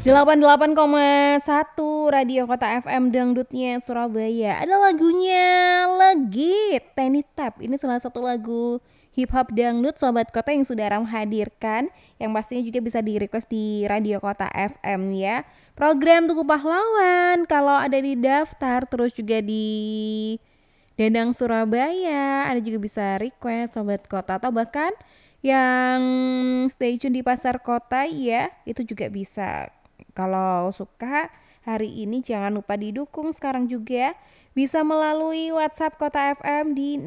88,1 Radio Kota FM Dangdutnya Surabaya. Ada lagunya Legit, Tenny Tap. Ini salah satu lagu hip hop dangdut Sobat Kota yang sudah Ram hadirkan, yang pastinya juga bisa di request di Radio Kota FM ya. Program Tugu Pahlawan kalau ada di daftar, terus juga di Dendang Surabaya, ada juga bisa request Sobat Kota, atau bahkan yang stay tune di Pasar Kota ya, itu juga bisa. Kalau suka hari ini jangan lupa didukung sekarang juga, bisa melalui WhatsApp Kota FM di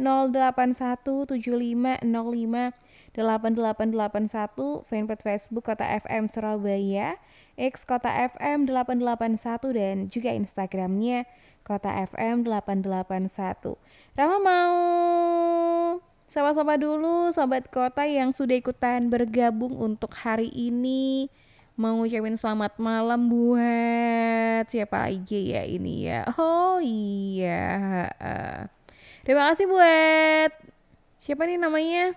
081750588881, fanpage Facebook Kota FM Surabaya, X Kota FM 881, dan juga Instagramnya Kota FM 881. Rama mau sapa-sapa dulu Sobat Kota yang sudah ikutan bergabung untuk hari ini. Mau ngucapin selamat malam buat siapa aja ya ini ya. Oh iya, terima kasih buat siapa nih namanya.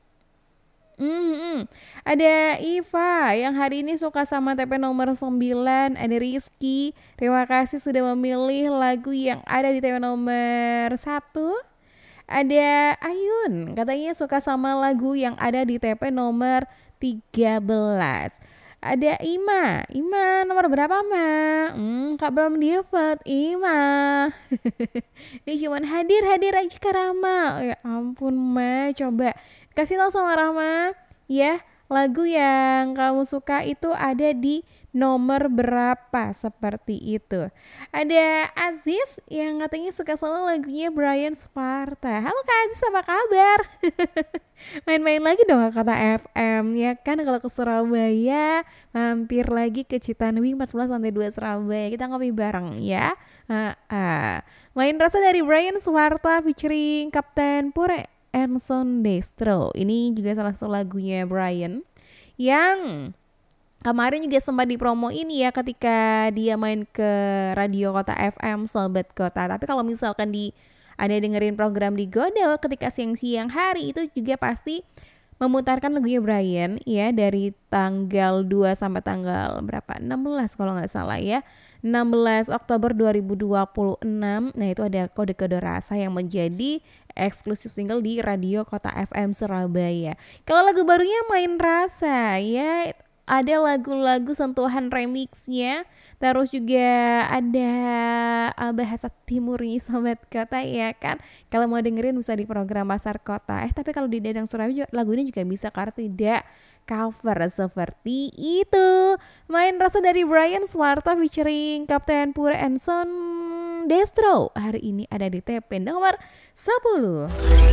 Ada Iva yang hari ini suka sama TP nomor 9. Ada Rizky, terima kasih sudah memilih lagu yang ada di TP nomor 1. Ada Ayun, katanya suka sama lagu yang ada di TP nomor 13. Ada Ima nomor berapa Ma? Kak belum dapat Ima. Ini cuman hadir aja Kak Rama. Ya ampun Ma, coba kasih tahu sama Rama ya, lagu yang kamu suka itu ada di nomor berapa, seperti itu. Ada Aziz yang katanya suka sama lagunya Brian Sparta. Halo Kak Aziz, apa kabar? Main-main lagi dong ke Kota FM ya kan, kalau ke Surabaya mampir lagi ke Citanwi 14/2 Surabaya, kita ngopi bareng ya. Main rasa dari Brian Sparta featuring Kapten Pure Enson Destro. Ini juga salah satu lagunya Brian yang kemarin juga sempat dipromoin ya ketika dia main ke Radio Kota FM Sobat Kota. Tapi kalau misalkan ada dengerin program di Godel ketika siang-siang hari, itu juga pasti memutarkan lagunya Brian ya, dari tanggal 2 sampai tanggal berapa? 16 kalau nggak salah ya. 16 Oktober 2026. Nah, itu ada Kode-Kode Rasa yang menjadi eksklusif single di Radio Kota FM Surabaya. Kalau lagu barunya Main Rasa ya, ada lagu-lagu sentuhan remixnya, terus juga ada bahasa timurnya Sobat Kota ya kan. Kalau mau dengerin bisa di program Pasar Kota. Tapi kalau di Dendang Surabaya lagu ini juga bisa, karena tidak cover seperti itu. Main Rasa dari Brian Swarta featuring Kapten Pure Enson Destro hari ini ada di TP nomor 10.